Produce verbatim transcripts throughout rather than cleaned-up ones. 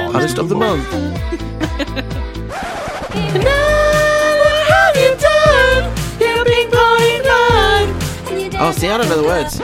Artist of the Month. Oh, see, I don't know the words.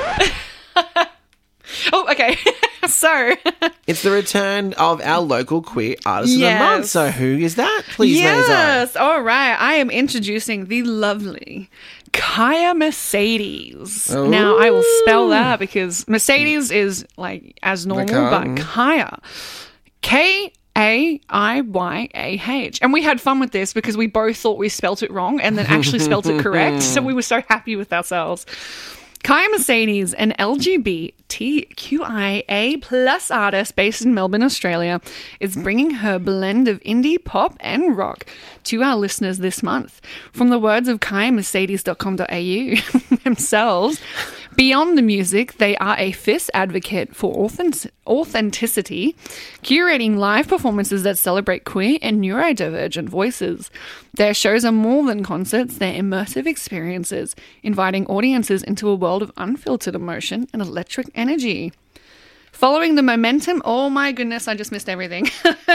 Oh, okay. So, it's the return of our local queer artist yes. of the month. So who is that? Please, yes. Maison. All right. I am introducing the lovely Kaya Mercedes. Ooh. Now, I will spell that because Mercedes is like as normal, Okay. but Kaya. K A I Y A H. And we had fun with this because we both thought we spelt it wrong and then actually spelt it correct. So we were so happy with ourselves. Kaya Mercedes, an L G B T Q I A plus artist based in Melbourne, Australia, is bringing her blend of indie pop and rock to our listeners this month. From the words of kaya mercedes dot com dot a u themselves, beyond the music, they are a fierce advocate for authentic- authenticity, curating live performances that celebrate queer and neurodivergent voices. Their shows are more than concerts, they're immersive experiences, inviting audiences into a world of unfiltered emotion and electric energy. Following the momentum, oh my goodness, I just missed everything.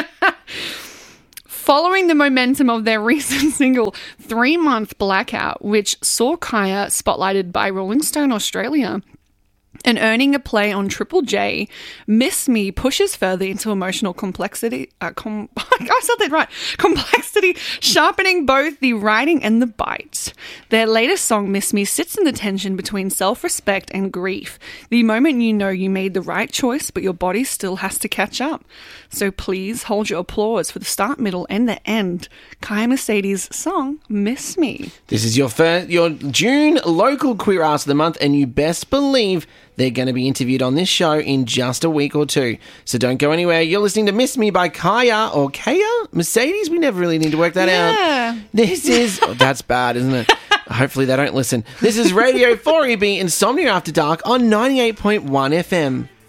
Following the momentum of their recent single, Three Month Blackout, which saw Kaya spotlighted by Rolling Stone Australia and earning a play on Triple J, Miss Me pushes further into emotional complexity. Uh, com- I said that right. Complexity, sharpening both the writing and the bite. Their latest song, Miss Me, sits in the tension between self-respect and grief. The moment you know you made the right choice, but your body still has to catch up. So please hold your applause for the start, middle, and the end. Kaya Mercedes' song, Miss Me. This is your first, your June local queer artist of the month, and you best believe they're going to be interviewed on this show in just a week or two. So don't go anywhere. You're listening to Miss Me by Kaya or Kaya Mercedes. We never really need to work that Yeah. out. This is... Oh, that's bad, isn't it? Hopefully they don't listen. This is Radio four E B Insomnia After Dark on ninety-eight point one F M.